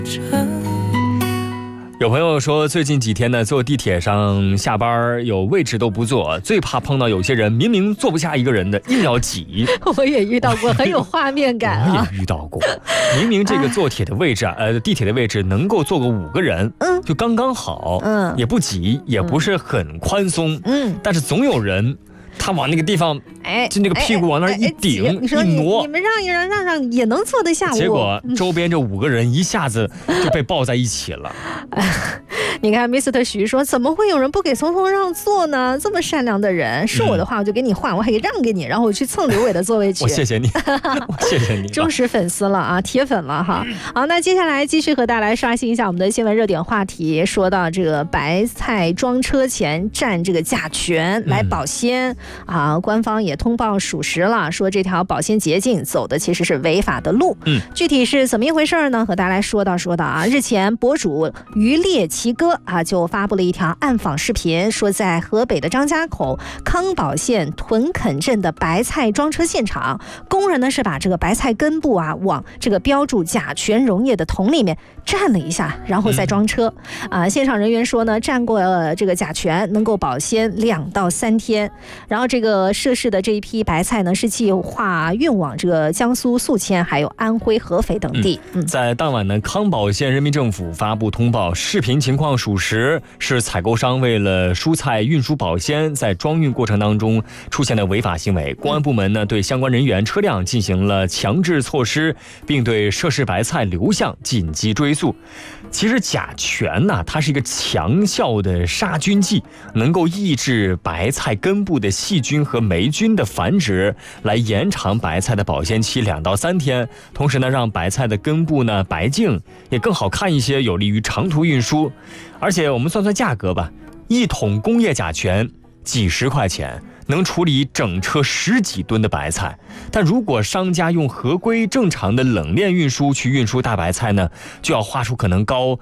有朋友说，最近几天呢，坐地铁上下班有位置都不坐，最怕碰到有些人明明坐不下一个人的，硬要挤。 我也遇到过，很有画面感啊。 我也遇到过，明明这个坐铁的位置地铁的位置能够坐个5个人，就刚刚好，也不挤，也不是很宽松，但是总有人。他往那个地方，就那个屁股往那儿一顶，一挪， 你们让一让也能坐得下。 结果周边这5个人一下子就被抱在一起了。 你看 Mr. 徐说，怎么会有人不给聪聪让座呢？这么善良的人，是我的话我就给你换，我还给让给你，然后我去蹭刘伟的座位去。 我谢谢你，我谢谢你， 忠实粉丝了啊，铁粉了哈。好，那接下来继续和大家来刷新一下我们的新闻热点话题。说到这个白菜装车前蘸这个甲醛来保鲜。官方也通报属实了，说这条保鲜捷径走的其实是违法的路。具体是怎么一回事呢？和大家来说道啊。日前，博主渔猎奇哥就发布了一条暗访视频，说在河北的张家口康保县屯垦镇的白菜装车现场，工人呢是把这个白菜根部往这个标注甲醛溶液的桶里面蘸了一下，然后再装车。现场人员说呢，蘸过这个甲醛能够保鲜2到3天。然后这个涉事的这一批白菜呢，是计划运往这个江苏宿迁还有安徽合肥等地。 在当晚呢，康保县人民政府发布通报，视频情况属实，是采购商为了蔬菜运输保鲜，在装运过程当中出现了违法行为。公安部门呢对相关人员、车辆进行了强制措施，并对涉事白菜流向紧急追溯。其实甲醛呢，它是一个强效的杀菌剂，能够抑制白菜根部的细菌和霉菌的繁殖，来延长白菜的保鲜期2到3天，同时呢，让白菜的根部呢白净，也更好看一些，有利于长途运输。而且我们算算价格吧，1桶工业甲醛几十块钱，能处理整车10几吨的白菜。但如果商家用合规正常的冷链运输去运输大白菜呢，就要花出可能高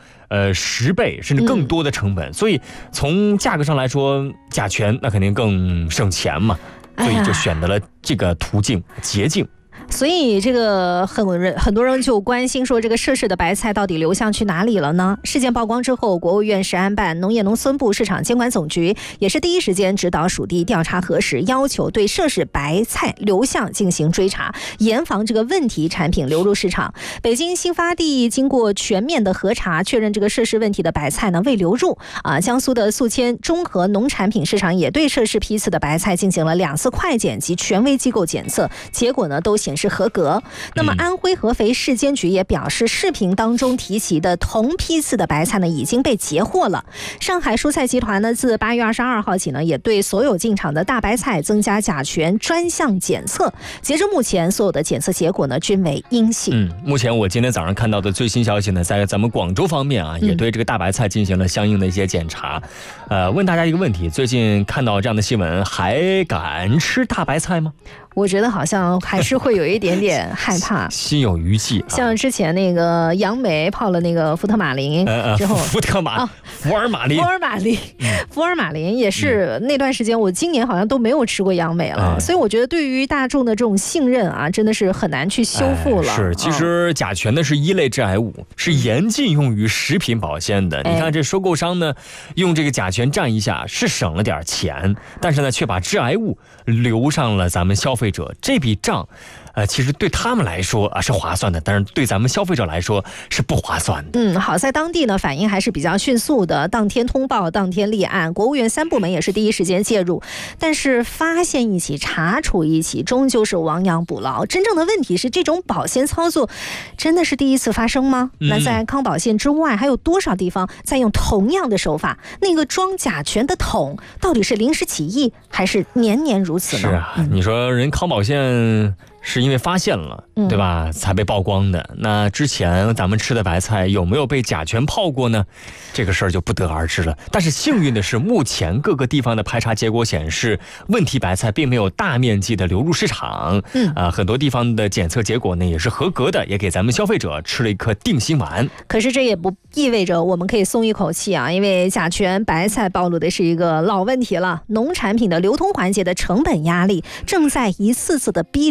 10倍甚至更多的成本。所以从价格上来说，甲醛那肯定更省钱嘛，所以就选择了这个途径捷径。 所以这个很多人就关心说，这个涉事的白菜到底流向去哪里了呢？事件曝光之后，国务院食安办、农业农村部市场监管总局也是第一时间指导属地调查核实，要求对涉事白菜流向进行追查，严防这个问题产品流入市场。北京新发地经过全面的核查，确认这个涉事问题的白菜呢未流入。江苏的宿迁综合农产品市场也对涉事批次的白菜进行了2次快检及权威机构检测，结果呢都显示合格。那么安徽合肥市监局也表示，视频当中提及的同批次的白菜呢已经被截获了。上海蔬菜集团呢自8月22号起呢，也对所有进场的大白菜增加甲醛专项检测。截至目前，所有的检测结果呢均为阴性。 目前我今天早上看到的最新消息呢，在咱们广州方面也对这个大白菜进行了相应的一些检查。问大家一个问题，最近看到这样的新闻，还敢吃大白菜吗？ 我觉得好像还是会有一点点害怕， 心有余悸。 像之前那个杨梅泡了那个福特马林之后， 福尔马林也是那段时间，我今年好像都没有吃过杨梅了，所以我觉得对于大众的这种信任真的是很难去修复了。 是，其实甲醛呢是一类致癌物，是严禁用于食品保鲜的。你看这收购商呢，用这个甲醛蘸一下，是省了点钱，但是呢，却把致癌物留上了咱们消费者，这笔账其实对他们来说是划算的，但是对咱们消费者来说是不划算的。 好在当地呢反应还是比较迅速的，当天通报，当天立案，国务院3部门也是第一时间介入。但是发现一起，查处一起，终究是亡羊补牢。真正的问题是，这种保鲜操作真的是第一次发生吗？那在康保县之外，还有多少地方在用同样的手法？那个装甲醛的桶到底是临时起意，还是年年如此呢？ 是你说人康保县是因为发现了，对吧，才被曝光的。那之前咱们吃的白菜有没有被甲醛泡过呢？这个事儿就不得而知了。但是幸运的是，目前各个地方的排查结果显示，问题白菜并没有大面积的流入市场。很多地方的检测结果呢也是合格的，也给咱们消费者吃了一颗定心丸。 可是这也不意味着我们可以松一口气因为甲醛白菜暴露的是一个老问题了。农产品的流通环节的成本压力正在一次次的逼着某些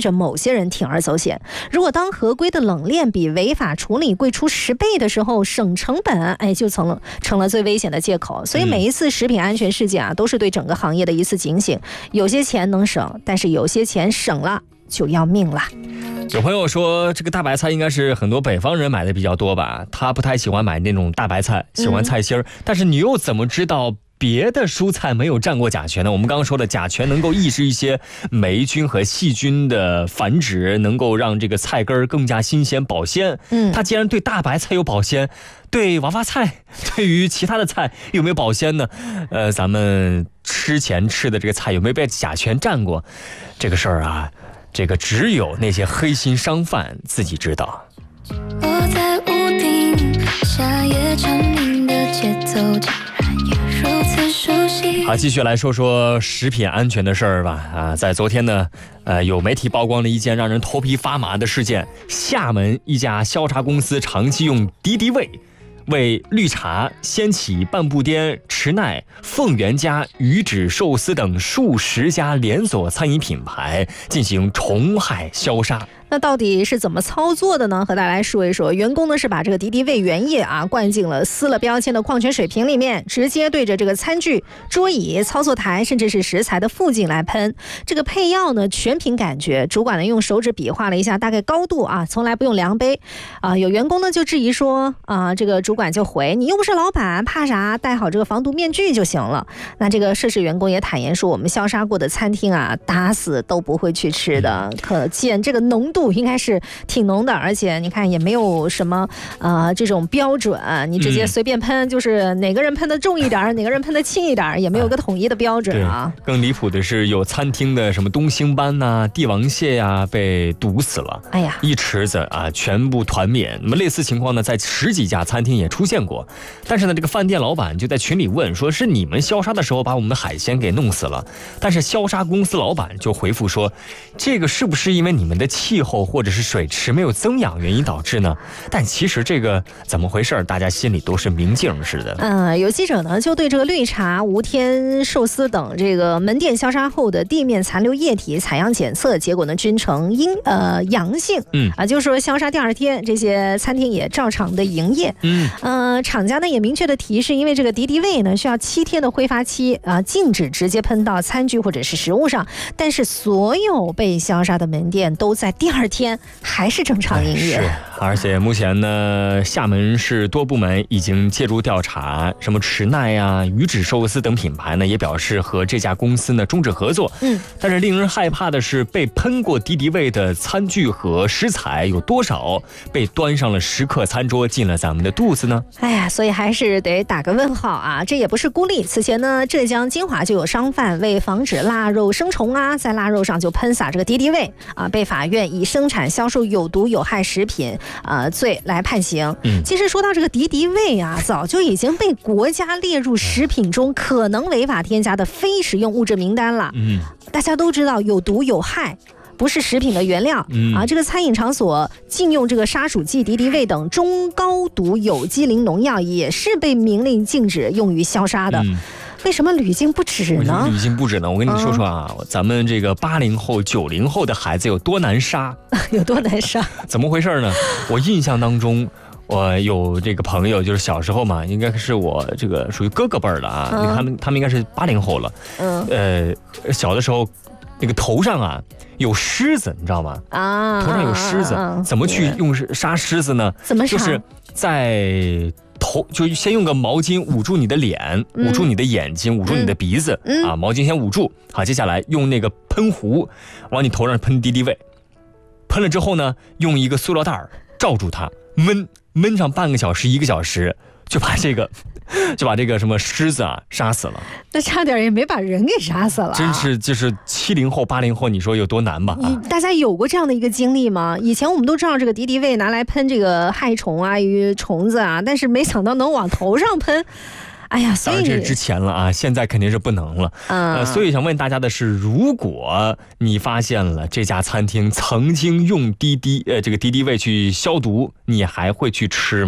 些人铤而走险。如果当合规的冷链比违法处理贵出10倍的时候，省成本，就成了最危险的借口。所以每一次食品安全事件啊，都是对整个行业的一次警醒。有些钱能省，但是有些钱省了就要命了。 有朋友说，这个大白菜应该是很多北方人买的比较多吧？他不太喜欢买那种大白菜，喜欢菜心儿。但是你又怎么知道别的蔬菜没有占过甲醛呢？我们刚刚说的甲醛能够抑制一些霉菌和细菌的繁殖，能够让这个菜根更加新鲜保鲜。它既然对大白菜有保鲜，对娃娃菜，对于其他的菜有没有保鲜呢？咱们吃前吃的这个菜有没有被甲醛占过？这个事儿啊，这个只有那些黑心商贩自己知道。 我在屋顶夏夜蝉鸣的节奏竟然也如此熟悉。 好，继续来说说食品安全的事儿吧。在昨天呢，有媒体曝光了一件让人头皮发麻的事件。厦门一家消茶公司长期用敌敌畏为绿茶、掀起、半步颠、池奈、凤元家、鱼指寿司等数十家连锁餐饮品牌进行虫害消杀。 那到底是怎么操作的呢？和大家来说一说。员工呢是把这个敌敌畏原液灌进了撕了标签的矿泉水瓶里面，直接对着这个餐具、桌椅、操作台甚至是食材的附近来喷。这个配药呢全凭感觉，主管呢用手指比划了一下大概高度从来不用量杯有员工呢就质疑说这个主管就回，你又不是老板，怕啥？戴好这个防毒面具就行了。那这个涉事员工也坦言说，我们消杀过的餐厅打死都不会去吃的。可见这个浓度应该是挺浓的，而且你看也没有什么这种标准，你直接随便喷，就是哪个人喷的重一点，哪个人喷的轻一点，也没有个统一的标准啊。 更离谱的是，有餐厅的什么东星斑帝王蟹被毒死了， 哎呀， 一池子全部团灭。那么类似情况呢，在10几家餐厅也出现过。但是呢，这个饭店老板就在群里问说，是你们消杀的时候把我们的海鲜给弄死了。但是消杀公司老板就回复说，这个是不是因为你们的气候或者是水池没有增氧原因导致呢？但其实这个怎么回事，大家心里都是明镜似的。 有记者呢就对这个绿茶、无天寿司等这个门店消杀后的地面残留液体采样检测，结果呢均呈阳性。就是说消杀第2天，这些餐厅也照常的营业。厂家呢也明确的提示，因为这个敌敌畏呢需要7天的挥发期禁止直接喷到餐具或者是食物上。但是所有被消杀的门店都在第2天还是正常营业。 是，而且目前呢，厦门市多部门已经介入调查，什么池奈鱼指寿司等品牌呢也表示和这家公司呢终止合作。但是令人害怕的是，被喷过敌敌畏的餐具和食材有多少被端上了食客餐桌，进了咱们的肚子呢？ 哎呀，所以还是得打个问号这也不是孤立。此前呢，浙江金华就有商贩为防止腊肉生虫在腊肉上就喷洒这个敌敌畏被法院以生产销售有毒有害食品罪来判刑。其实说到这个敌敌畏早就已经被国家列入食品中可能违法添加的非食用物质名单了。大家都知道有毒有害，不是食品的原料这个餐饮场所禁用这个杀鼠剂、敌敌畏等中高毒有机磷农药，也是被明令禁止用于消杀的。为什么屡禁不止呢？ 屡禁不止呢？我跟你说说咱们这个80后、90后的孩子有多难杀？ 有多难杀？怎么回事呢？我印象当中，我有这个朋友，就是小时候嘛，应该是我这个属于哥哥辈儿的他们应该是80后了。小的时候，那个头上有虱子，你知道吗？头上有虱子，怎么去用杀虱子呢？ 怎么杀？ 就是在就先用个毛巾捂住你的脸，捂住你的眼睛，捂住你的鼻子毛巾先捂住。好，接下来用那个喷壶往你头上喷敌敌畏，喷了之后呢，用一个塑料袋罩住它，闷上半个小时1个小时，就把这个什么虱子杀死了。 那差点也没把人给杀死了。 真是就是70后、80后，你说有多难吧？ 大家有过这样的一个经历吗？以前我们都知道这个敌敌畏拿来喷这个害虫与虫子但是没想到能往头上喷。哎呀，所以这是之前了现在肯定是不能了。所以想问大家的是，如果你发现了这家餐厅曾经用这个敌敌畏去消毒，你还会去吃吗？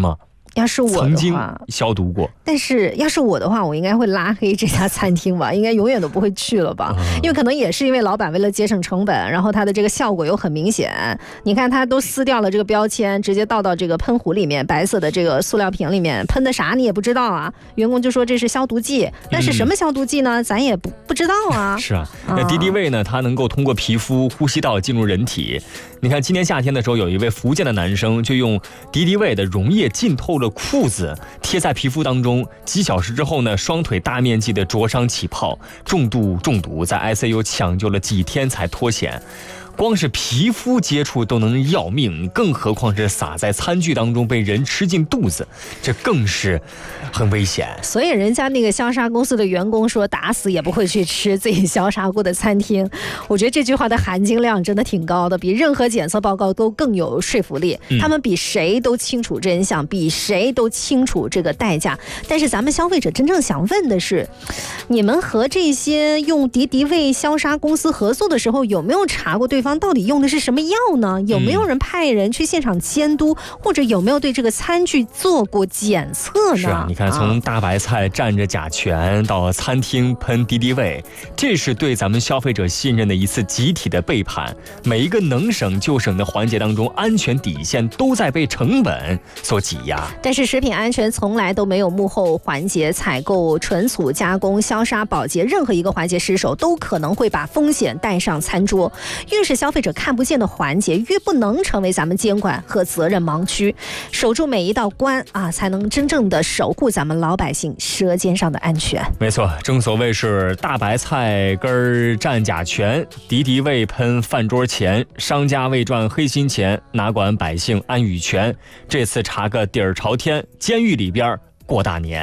要是我的话曾经消毒过。 但是要是我的话，我应该会拉黑这家餐厅吧，应该永远都不会去了吧，因为可能也是因为老板为了节省成本，然后他的这个效果又很明显。你看他都撕掉了这个标签，直接倒到这个喷壶里面，白色的这个塑料瓶里面，喷的啥你也不知道啊。员工就说这是消毒剂，但是什么消毒剂呢？咱也不知道啊。 是啊，那敌敌畏呢，它能够通过皮肤、呼吸道进入人体。你看今年夏天的时候，有一位福建的男生就用敌敌畏的溶液浸透了裤子，贴在皮肤当中，几小时之后呢，双腿大面积的灼伤起泡，重度中毒，在 ICU 抢救了几天才脱险。光是皮肤接触都能要命，更何况是撒在餐具当中被人吃进肚子，这更是很危险。 所以人家那个消杀公司的员工说打死也不会去吃自己消杀过的餐厅，我觉得这句话的含金量真的挺高的，比任何检测报告都更有说服力。他们比谁都清楚真相，比谁都清楚这个代价。但是咱们消费者真正想问的是，你们和这些用敌敌畏消杀公司合作的时候，有没有查过对方到底用的是什么药呢？有没有人派人去现场监督，或者有没有对这个餐具做过检测呢？ 是啊，你看从大白菜蘸着甲醛到餐厅喷敌敌畏，这是对咱们消费者信任的一次集体的背叛。每一个能省就省的环节当中，安全底线都在被成本所挤压。但是食品安全从来都没有幕后环节，采购、存储、加工、消杀、保洁，任何一个环节失手，都可能会把风险带上餐桌。越是消费者看不见的环节，越不能成为咱们监管和责任盲区。守住每一道关啊，才能真正的守护咱们老百姓舌尖上的安全。 没错，正所谓是大白菜根蘸甲醛，敌敌畏喷饭桌前，商家为赚黑心钱，哪管百姓安与全。这次查个底儿朝天，监狱里边过大年。